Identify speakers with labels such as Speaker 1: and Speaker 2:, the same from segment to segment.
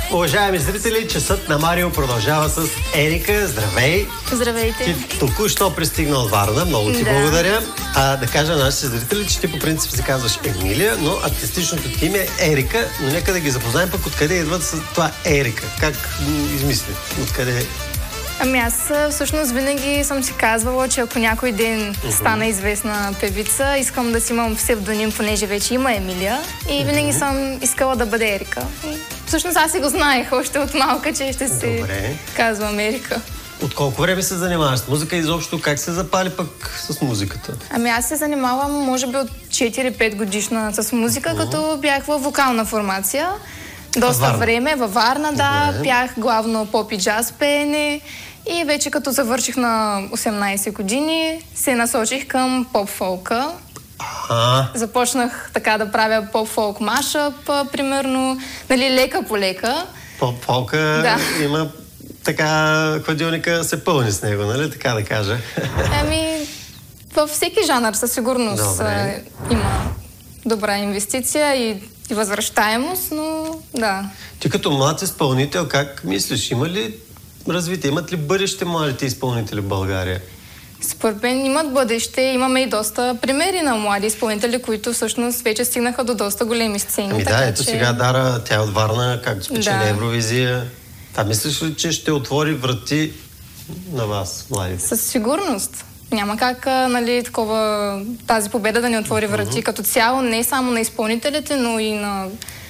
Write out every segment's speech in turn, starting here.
Speaker 1: Уважаеми зрители, часът на Марио продължава с Ерика. Здравей!
Speaker 2: Здравейте!
Speaker 1: Ти току-що пристигна от Варна. Много ти благодаря. Да кажа на нашите зрители, че ти по принцип се казваш Емилия, но артистичното ти име е Ерика. Но нека да ги запознаем пък откъде идват с това Ерика. Как измисли? Откъде?
Speaker 2: Ами аз всъщност винаги съм си казвала, че ако някой ден стана известна певица, искам да си имам псевдоним, понеже вече има Емилия. И винаги съм искала да бъде Ерика. И всъщност аз си го знаех още от малка, че ще си казвам Ерика.
Speaker 1: От колко време се занимаваш с музика и изобщо как се запали пък с музиката?
Speaker 2: Ами аз се занимавам може би от 4-5 годишна с музика, като бях във вокална формация. Доста време във Варна, да, пях главно поп и джаз пеене и вече като завърших на 18 години се насочих към поп-фолка. Започнах така да правя поп-фолк машъп, примерно, нали, лека по лека.
Speaker 1: Поп-фолка има така, хладилника се пълни с него, нали, така да кажа?
Speaker 2: Ами, във всеки жанр със сигурност има добра инвестиция и възвръщаемост, но да.
Speaker 1: Ти като млад изпълнител, как мислиш? Има ли развитие? Имат ли бъдеще младите изпълнители в България?
Speaker 2: Според мен имат бъдеще. Имаме и доста примери на млади изпълнители, които всъщност вече стигнаха до доста големи сцени.
Speaker 1: Ами да, ето сега Дара, тя е от Варна, както спечели Евровизия. Мислиш ли, че ще отвори врати на вас, младите?
Speaker 2: Със сигурност. Няма как, нали, тази победа да ни отвори врати като цяло, не само на изпълнителите, но и на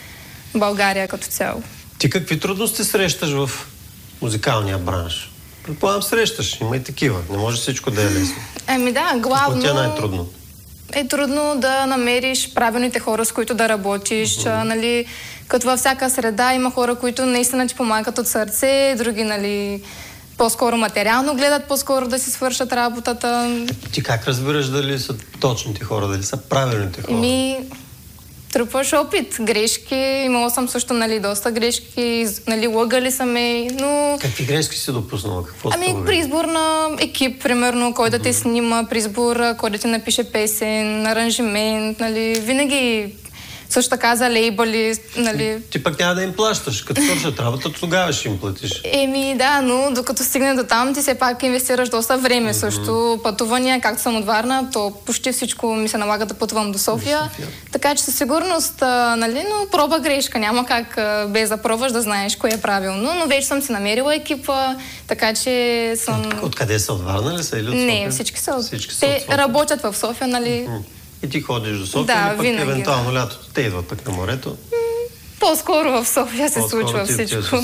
Speaker 2: България като цяло.
Speaker 1: Ти какви трудности срещаш в музикалния бранш? Предполагам, срещаш, има и такива. Не може всичко да е лесно.
Speaker 2: Ами да, главно...
Speaker 1: Какво ти е най-трудно?
Speaker 2: Е трудно да намериш правилните хора, с които да работиш. Нали, като във всяка среда има хора, които наистина ти помагат от сърце, други, нали, по-скоро материално гледат, по-скоро да си свършат работата.
Speaker 1: Ти как разбираш дали са точните хора, дали са правилните хора?
Speaker 2: Трупваш опит, грешки. Имала съм също, нали, доста грешки, нали, лъгали са ме, но...
Speaker 1: Какви грешки си допуснала?
Speaker 2: При избор на екип, примерно, кой да те снима, при избор, кой да ти напише песен, аранжимент, нали, винаги... Също така за лейбъли, нали...
Speaker 1: Ти пък няма да им плащаш. Като свършат работа, тогава ще им платиш.
Speaker 2: Да, но докато стигне до там, ти все пак инвестираш доста време също. Пътувания, както съм от Варна, то почти всичко ми се налага да пътувам до София. Така че със сигурност, нали, но проба грешка. Няма как без да пробваш да знаеш кое е правилно. Но вече съм си намерила екипа, така че съм...
Speaker 1: Откъде са? От Варна ли са или от София?
Speaker 2: Не, всички са от София. Те работят в София, нали...
Speaker 1: И ти ходиш до София, или пък
Speaker 2: винаги,
Speaker 1: евентуално лятото те идват пък на морето?
Speaker 2: По-скоро в София се случва всичко.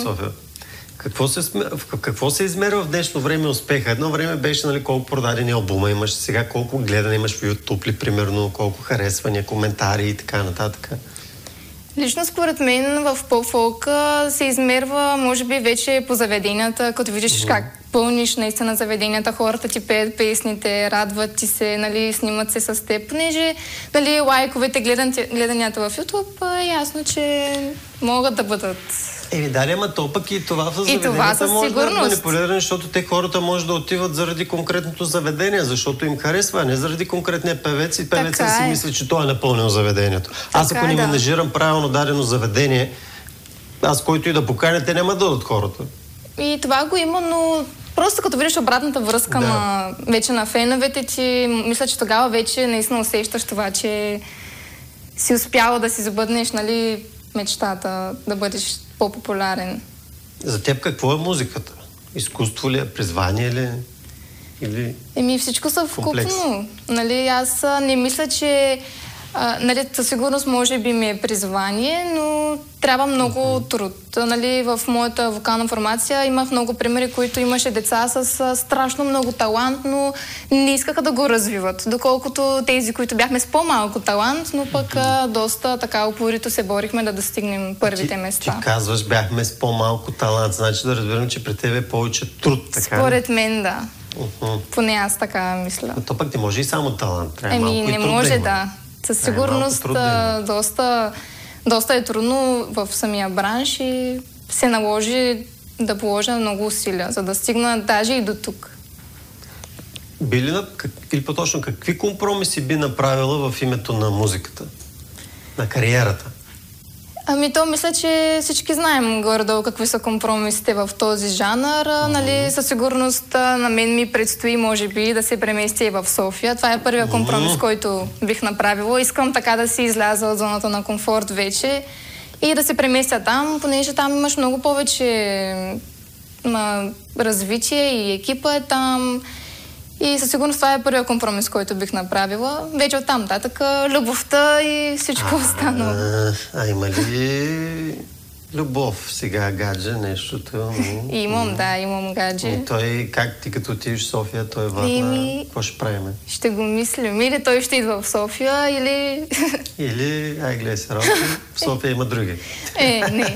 Speaker 1: Какво се измерва в днешно време успеха? Едно време беше, нали, колко продадени албума имаш, сега колко гледане имаш в YouTube ли, примерно, колко харесвания, коментари и така нататък.
Speaker 2: Лично според мен в поп-фолка се измерва, може би, вече по заведенията, като видиш как пълниш наистина заведенията, хората ти пеят песните, радват ти се, нали, снимат се с теб, понеже, нали, лайковете, гледанията в YouTube, е ясно, че могат да бъдат...
Speaker 1: Ама то пък и това в заведенията може да е манипулиране, защото те хората може да отиват заради конкретното заведение, защото им харесва, а не заради конкретния певец и певеца си мисли, че той е напълнил заведението. Аз ако не менажирам правилно дадено заведение, аз който и да поканя, те няма да дадат хората.
Speaker 2: И това го има, но просто като видиш обратната връзка вече на феновете ти, мисля, че тогава вече наистина усещаш това, че си успяла да си забъднеш, нали, мечтата да бъдеш по-популярен.
Speaker 1: За теб какво е музиката? Изкуство ли е? Призвание ли е?
Speaker 2: Всичко съвкупно. Нали, аз не мисля, че нали, със сигурност може би ми е призвание, но трябва много труд. Нали, в моята вокална формация имах много примери, които имаше деца с страшно много талант, но не искаха да го развиват. Доколкото тези, които бяхме с по-малко талант, но пък доста така упорито се борихме да достигнем първите места.
Speaker 1: Ти казваш, бяхме с по-малко талант, значи да разбирам, че при тебе е повече труд, така?
Speaker 2: Според мен, да. Поне аз така мисля.
Speaker 1: То пък не може и само талант. Трябва малко и
Speaker 2: не може, да. Със сигурност доста е трудно в самия бранш и се наложи да положа много усилия, за да стигна даже и до тук.
Speaker 1: Или по-точно, какви компромиси би направила в името на музиката? На кариерата?
Speaker 2: То мисля, че всички знаем горе-долу какви са компромисите в този жанр. Нали, със сигурност на мен ми предстои, може би, да се премести в София. Това е първият компромис, който бих направила. Искам така да си изляза от зоната на комфорт вече и да се преместя там, понеже там имаш много повече развитие и екипа е там. И със сигурност това е първият компромис, който бих направила. Вече оттам нататък любовта и всичко останало.
Speaker 1: Има ли любов сега, гадже, нещото?
Speaker 2: Имам гадже.
Speaker 1: Той, как ти като отидеш в София, той е Варна, какво ще правим?
Speaker 2: Ще го мислим. Или той ще идва в София, или...
Speaker 1: Или, гледай се, Роки, в София има други.
Speaker 2: Не.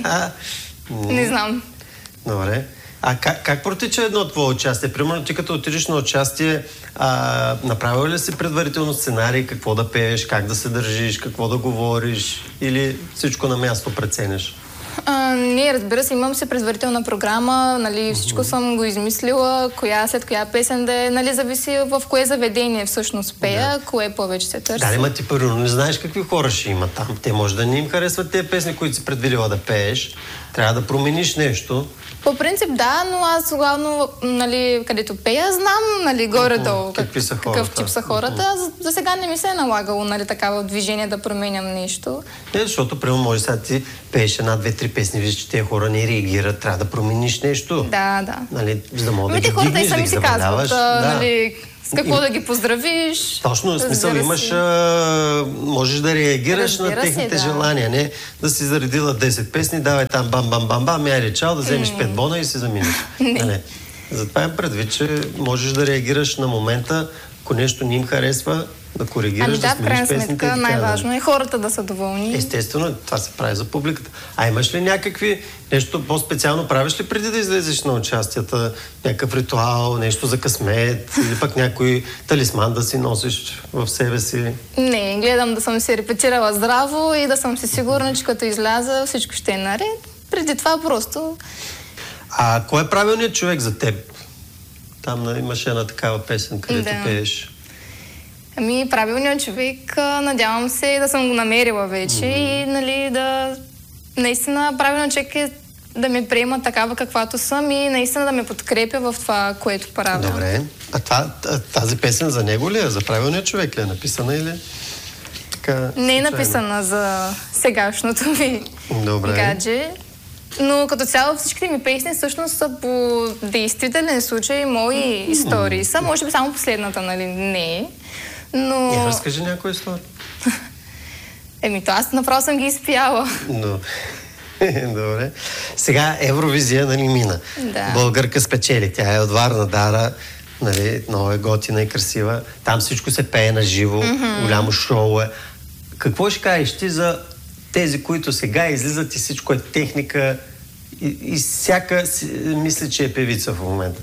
Speaker 2: Не знам.
Speaker 1: Добре. А как протича едно твое участие? Примерно ти като отидеш на участие, направил ли си предварително сценарий, какво да пееш, как да се държиш, какво да говориш или всичко на място прецениш?
Speaker 2: Не, разбира се, имам си предварителна програма, нали, всичко съм го измислила, след коя песен да е, нали, зависи в кое заведение всъщност пея, кое повече се търси.
Speaker 1: Да, ма ти първо не знаеш какви хора ще има там. Те може да не им харесват тези песни, които си предвидила да пееш. Трябва да промениш нещо.
Speaker 2: По принцип да, но аз главно, нали, където пея, знам, нали, горе-долу какъв тип са хората. За сега не ми се е налагало, нали, такава движение да променям нещо.
Speaker 1: Защото, примерно, може сега ти пееш една, две, три песни, виждаш, че тези хора не реагират, трябва да промениш нещо.
Speaker 2: Да.
Speaker 1: Нали, за да мога да ги
Speaker 2: хората
Speaker 1: дигнеш,
Speaker 2: и сами си казват, нали, с какво да ги поздравиш.
Speaker 1: Точно, в смисъл имаш, можеш да реагираш на техните желания, не да си заредила 10 песни, давай там бам, айде чао, да вземеш 5 бона и си заминеш. Затова им предвид, че можеш да реагираш на момента, ако нещо не им харесва, да коригираш, да смениш песните.
Speaker 2: В крайна сметка най-важно е хората да са доволни.
Speaker 1: Естествено, това се прави за публиката. А имаш ли нещо по-специално правиш ли преди да излезеш на участията? Някакъв ритуал, нещо за късмет или пък някой талисман да си носиш в себе си?
Speaker 2: Не, гледам да съм си репетирала здраво и да съм си сигурна, че като изляза всичко ще е наред. Преди това просто...
Speaker 1: А кой е правилният човек за теб? Там имаш една такава песен, където пееш.
Speaker 2: Правилният човек, надявам се да съм го намерила вече и, нали, наистина правилният човек е да ме приема такава каквато съм и наистина да ме подкрепя в това, което правя.
Speaker 1: Добре. А тази песен за него ли е? За правилният човек ли е написана или така?
Speaker 2: Не е написана за сегашното ми гадже. Но като цяло всичките ми песни всъщност са по действителен случай, мои истории са. Може би само последната, нали, не е. Но...
Speaker 1: разкажи някоя история.
Speaker 2: То аз направо съм ги изпяла.
Speaker 1: Добре. Сега Евровизия, нали, мина.
Speaker 2: Да.
Speaker 1: Българка спечели. Тя е от Варна, Дара. Нали, много е готина и красива. Там всичко се пее на живо. Голямо шоу е. Какво ще кажеш ти за тези, които сега излизат и всичко е техника и всяка мисли, че е певица в момента?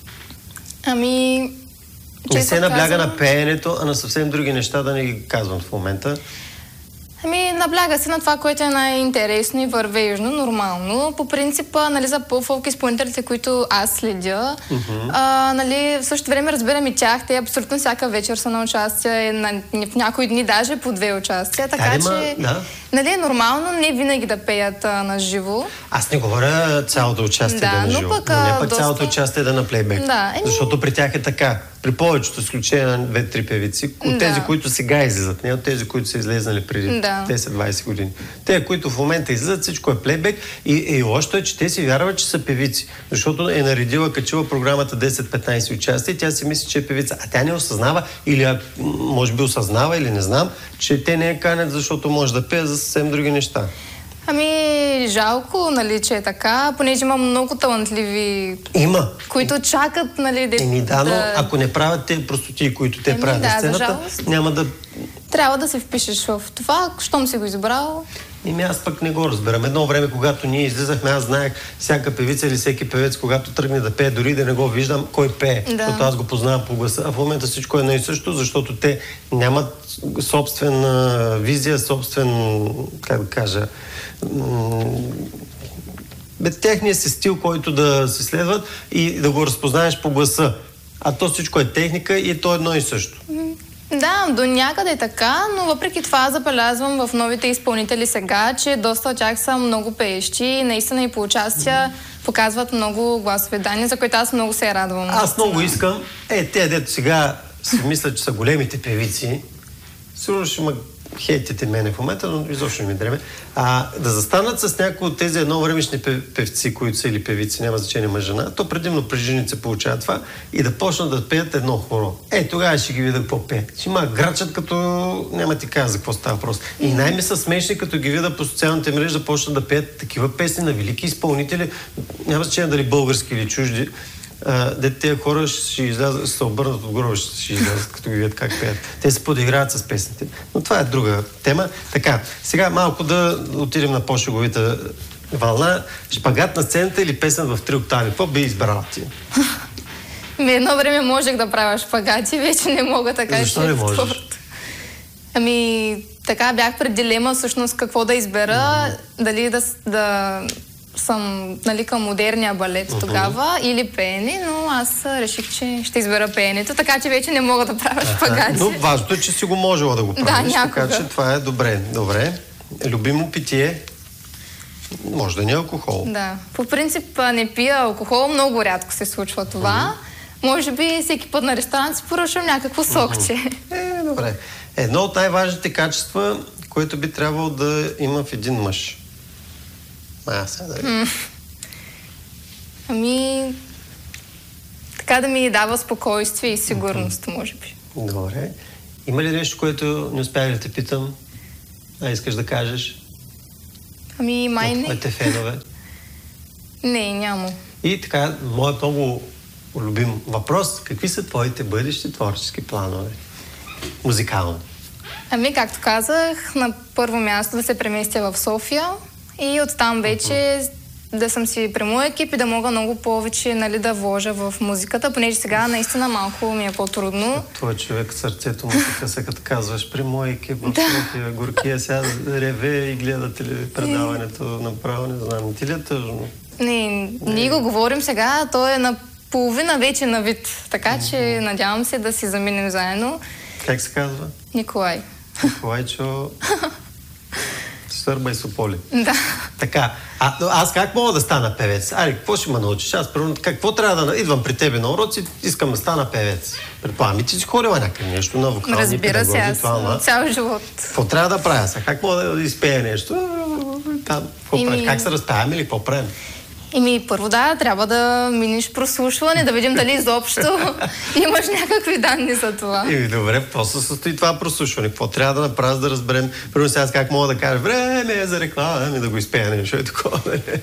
Speaker 2: Не
Speaker 1: се набляга на пеенето, а на съвсем други неща, да не ги казвам в момента.
Speaker 2: Набляга се на това, което е най-интересно и вървежно, нормално. По принцип, нали, за по-фолк изпълнителите, които аз следя, нали, в същото време разбирам и тях. Те абсолютно всяка вечер са на участие, в някои дни даже по 2 участия, така че нали, е нормално не винаги да пеят на живо.
Speaker 1: Аз не говоря цялото участие да на живо, но не пък цялото участие да на плейбек. Защото при тях е така. При повечето изключение на 2-3 певици, от тези, които сега излизат, не от тези, които са излезнали преди 10-20 години. Те, които в момента излизат, всичко е плейбек и лошото е, че те си вярват, че са певици. Защото е наредила, качила програмата 10-15 участия и тя си мисли, че е певица. А тя не осъзнава, или може би осъзнава, или не знам, че те не я канят, защото може да пее за съвсем други неща.
Speaker 2: Жалко, нали, че е така, понеже има много талантливи, които чакат, нали,
Speaker 1: но ако не правят те простоти, които те правят на сцената, няма да...
Speaker 2: Трябва да се впишеш в това, щом си го избрал.
Speaker 1: Аз пък не го разбирам. Едно време, когато ние излизахме, аз знаех всяка певица или всеки певец, когато тръгне да пее, дори да не го виждам, кой пее. Защото аз го познавам по гласа. А в момента всичко е едно и също, защото те нямат собствена визия, собствен, как да кажа, техния си стил, който да се следват и да го разпознаеш по гласа. А то всичко е техника и то едно и също.
Speaker 2: Да, до някъде е така, но въпреки това забелязвам в новите изпълнители сега, че доста от тях са много пеещи и наистина и по участия показват много гласови данни, за които аз много се радвам.
Speaker 1: Аз много искам, те, дето сега си мисля, че са големите певици, сигурно ще хейтите мене в момента, но изобщо не ми дреме, да застанат с някои от тези едновремешни певци, които са или певици, няма значение мъж жена, то предимно при жените се получава това, и да почнат да пеят едно хоро. Тогава ще ги видя какво пеят. Ще има грачат, като няма ти кажа за какво става въпрос. И най-ми са смешни, като ги видя по социалните мрежи да почнат да пеят такива песни на велики изпълнители, няма значение дали български или чужди. Тези хора ще излязат, ще се обърнат отгоре, ще излязат, като ги видят как пеят. Те се подиграват с песните. Но това е друга тема. Така, сега малко да отидем на по-шеговита вълна. Шпагат на сцената или песен в 3 октави? Какво би избрала ти?
Speaker 2: Едно време можех да правя шпагати, вече не мога така.
Speaker 1: Защо не можеш?
Speaker 2: Така бях пред дилема всъщност какво да избера, дали да съм към модерния балет тогава или пеене, но аз реших, че ще избера пеенето, така че вече не мога да правя шпагати.
Speaker 1: Но важното е, че си го можела да го правиш,
Speaker 2: някога.
Speaker 1: Така че това е добре. Добре. Любимо питие? Може да не е алкохол.
Speaker 2: Да. По принцип не пия алкохол, много рядко се случва това. Може би всеки път на ресторант си поръчвам някакво сокче.
Speaker 1: Добре. Едно от най-важните качества, което би трябвало да има в един мъж.
Speaker 2: Така да ми дава спокойствие и сигурност, може би.
Speaker 1: Добре. Има ли нещо, което не успях да те питам? Искаш да кажеш?
Speaker 2: Май не.
Speaker 1: Твоите фенове?
Speaker 2: Не, няма.
Speaker 1: И така, моят много любим въпрос. Какви са твоите бъдещи творчески планове? Музикално.
Speaker 2: Както казах, на първо място да се преместя в София и оттам вече да съм си при моя екип и да мога много повече да вложа в музиката, понеже сега наистина малко ми е по-трудно.
Speaker 1: Твой човек, сърцето му така, като казваш, при моя екип в София, горкия сега реве и гледате ли предаването направо, не знам, ти ли е тъжно?
Speaker 2: Не, ние го говорим сега, той е на половина вече на вид, така че надявам се да си заминем заедно.
Speaker 1: Как се казва?
Speaker 2: Николай.
Speaker 1: Николайчо... Сърба и Сополи.
Speaker 2: Да.
Speaker 1: Така. Аз как мога да стана певец? Какво ще ме научиш? Аз какво трябва да... Идвам при тебе на уроци, искам да стана певец. Предполагам, ти си ходила някъде нещо на вокални педагози.
Speaker 2: Разбира се, аз цял живот.
Speaker 1: Какво трябва да правя сега? Как мога да изпея нещо? Как се разпяваме или какво правим?
Speaker 2: Първо трябва да минеш прослушване, да видим дали изобщо имаш някакви данни за това.
Speaker 1: Добре, после се състои това прослушване. Какво трябва да направя, да разберем? Първо сега как мога да кажа, време е за реклама, да го изпея нещо и такова.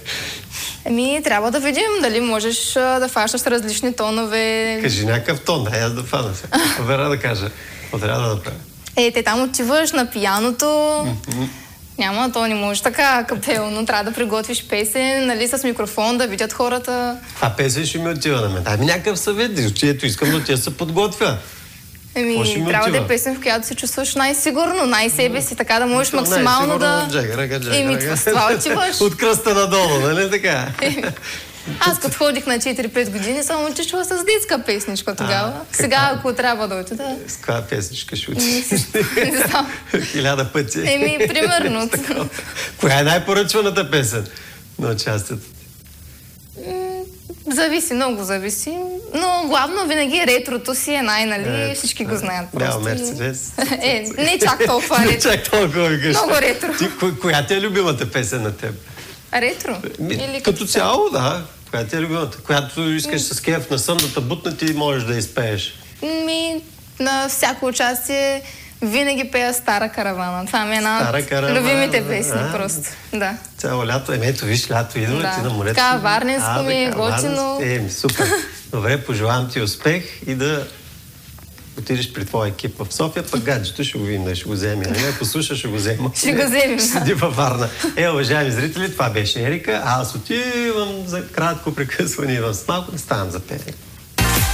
Speaker 2: Трябва да видим дали можеш да фащаш различни тонове.
Speaker 1: Кажи някакъв тон, аз да фана сега. Какво да кажа? Какво трябва да направя?
Speaker 2: Те там отиваш на пияното. Няма, то не може така капелно. Трябва да приготвиш песен, с микрофон, да видят хората.
Speaker 1: Песен ще ми отива на мен. Дай ми някакъв съвет, чието искам да тя се подготвя.
Speaker 2: Трябва да е песен, в която се чувстваш най-сигурно, най-себе си, така да можеш максимално да... Това отиваш.
Speaker 1: От кръста надолу, нали така?
Speaker 2: Аз като ходих на 4-5 години, съм отишла с детска песничка тогава. Сега, ако трябва да отида...
Speaker 1: С каква песничка ще отиш?
Speaker 2: Не знам.
Speaker 1: 1000 пъти.
Speaker 2: Примерно.
Speaker 1: Коя е най-поръчваната песен на участието?
Speaker 2: Зависи, много зависи. Но главно винаги ретрото си е всички го знаят просто.
Speaker 1: Мерцедес.
Speaker 2: Не чак толкова ретро.
Speaker 1: Не чак толкова, викаш.
Speaker 2: Много ретро.
Speaker 1: Коя ти е любимата песен на теб?
Speaker 2: Ретро?
Speaker 1: Като цяло, да. Коя ти е любимата? Която искаш с кеф на сън да те бутне, ти можеш да изпееш.
Speaker 2: На всяко участие винаги пея Стара каравана. Това ми е една от любимите песни просто. Да.
Speaker 1: Цяло лято. Ето, виж, лято идва, ти на морето.
Speaker 2: Така, варненско ми е готино.
Speaker 1: Супер. Добре, пожелавам ти успех и да отидеш при твоя екип в София, пък гаджето ще го видим, ще го вземе. Ако слуша, ще го взема.
Speaker 2: Ще го вземем.
Speaker 1: Ще седи във Варна. Уважаеми зрители, това беше Ерика. Аз отивам за кратко прекъсване и с малко да ставам за пеене.